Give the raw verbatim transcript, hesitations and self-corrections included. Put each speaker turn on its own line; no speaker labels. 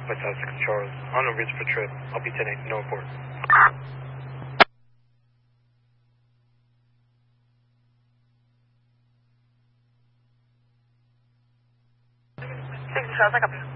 West Side six Charles. On a Ridgeford trip. I'll be ten eight, no report.
six Charles, I copy.